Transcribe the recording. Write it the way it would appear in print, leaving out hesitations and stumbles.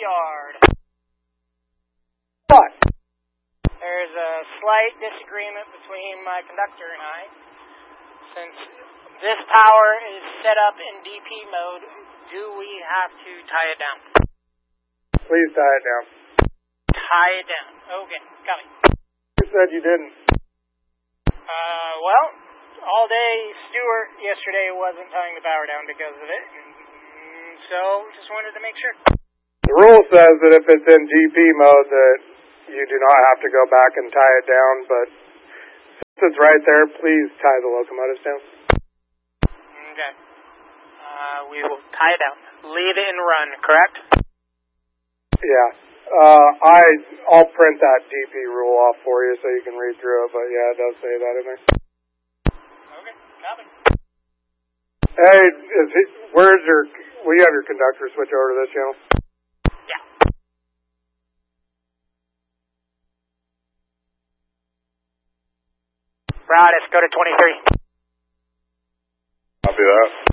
yard. What? There's a slight disagreement between my conductor and I. Since this power is set up in DP mode, do we have to tie it down? Please tie it down. Tie it down. Okay, got it. You said you didn't. Well, all day Stuart yesterday wasn't tying the power down because of it, so just wanted to make sure. The rule says that if it's in DP mode that you do not have to go back and tie it down, but since it's right there, please tie the locomotives down. Okay. We will tie it down. Leave it and run, correct? Yeah. I'll print that DP rule off for you so you can read through it, but yeah, it does say that in there. Okay, copy. Hey, will you have your conductor switch over to this channel? Yeah. Broadus, go to 23. Copy that.